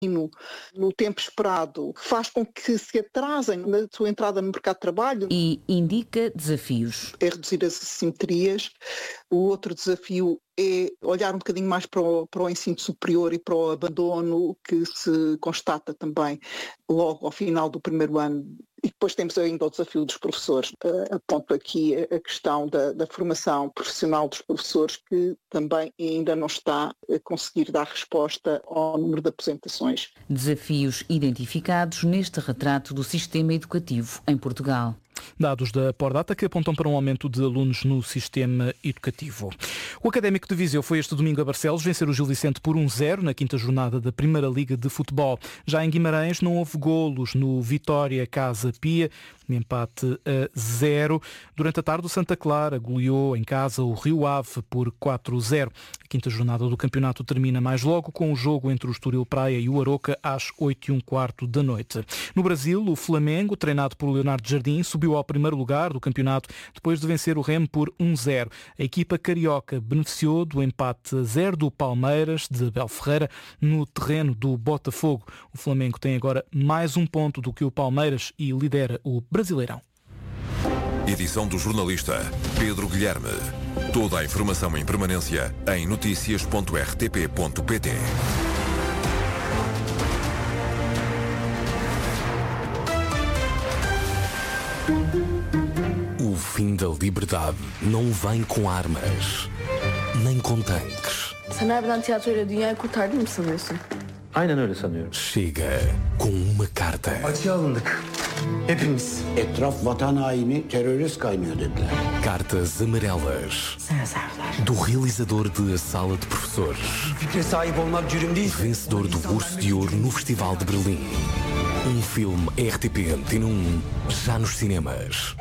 no tempo esperado faz com que se atrasem na sua entrada no mercado de trabalho. E indica desafios. É reduzir as assimetrias. O outro desafio é olhar um bocadinho mais para o ensino superior e para o abandono que se constata também logo ao final do primeiro ano. E depois temos ainda o desafio dos professores. Aponto aqui a questão da formação profissional dos professores, que também ainda não está a conseguir dar resposta ao número de aposentações. Desafios identificados neste retrato do sistema educativo em Portugal. Dados da Pordata que apontam para um aumento de alunos no sistema educativo. O Académico de Viseu foi este domingo a Barcelos vencer o Gil Vicente por 1-0 na quinta jornada da Primeira Liga de Futebol. Já em Guimarães não houve golos no Vitória Casa Pia, um empate a 0. Durante a tarde o Santa Clara goleou em casa o Rio Ave por 4-0. A quinta jornada do campeonato termina mais logo com o jogo entre o Estoril Praia e o Aroca às 8h15 da noite. No Brasil, o Flamengo, treinado por Leonardo Jardim, subiu ao primeiro lugar do campeonato depois de vencer o Remo por 1-0. A equipa carioca beneficiou do empate a 0 do Palmeiras de Abel Ferreira no terreno do Botafogo. O Flamengo tem agora mais um ponto do que o Palmeiras e lidera o Brasileirão. Edição do jornalista Pedro Guilherme. Toda a informação em permanência em noticias.rtp.pt. O fim da liberdade não vem com armas, nem com tanques. Sen harbiden tiyatroyla dünyayı kurtardın mı sanıyorsun? Aynen öyle sanıyorum. Chega com uma carta. Acıya alındık. Hepimiz. Etraf vatan haini, terörist kaynıyor dediler. Cartas amarelas. Do realizador de A Sala de Professores. Fikre sahip olmak cürüm değil. Vencedor do Urso de Ouro no Festival de Berlim. Um filme RTP Antena 1, já nos cinemas.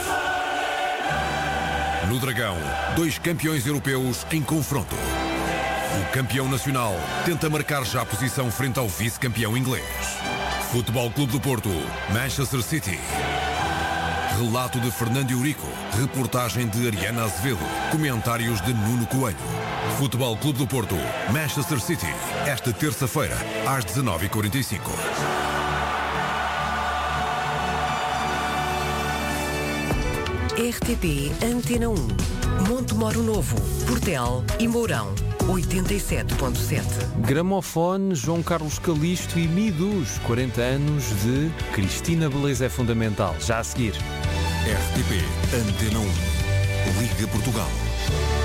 No Dragão, 2 campeões europeus em confronto. O campeão nacional tenta marcar já a posição frente ao vice-campeão inglês. Futebol Clube do Porto, Manchester City. Relato de Fernando Eurico, reportagem de Ariana Azevedo, comentários de Nuno Coelho. Futebol Clube do Porto, Manchester City, esta terça-feira, às 19h45. RTP Antena 1, Montemoro Novo, Portel e Mourão, 87.7. Gramofone, João Carlos Calixto e Midus, 40 anos de Cristina Beleza é Fundamental. Já a seguir. RTP Antena 1, Liga Portugal.